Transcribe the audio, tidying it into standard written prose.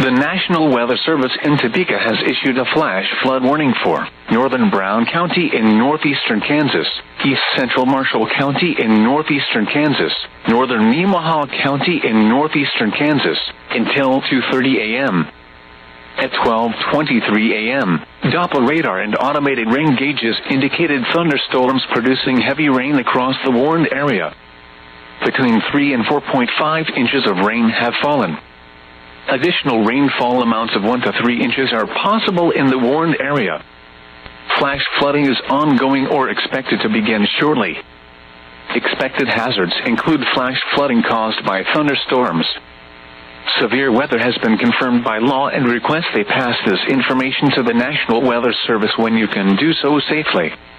The National Weather Service in Topeka has issued a flash flood warning for northern Brown County in northeastern Kansas, east central Marshall County in northeastern Kansas, northern Nemaha County in northeastern Kansas, until 2:30 a.m. At 12:23 a.m., Doppler radar and automated rain gauges indicated thunderstorms producing heavy rain across the warned area. Between 3 and 4.5 inches of rain have fallen. Additional rainfall amounts of 1 to 3 inches are possible in the warned area. Flash flooding is ongoing or expected to begin shortly. Expected hazards include flash flooding caused by thunderstorms. Severe weather has been confirmed by law and request they pass this information to the National Weather Service when you can do so safely.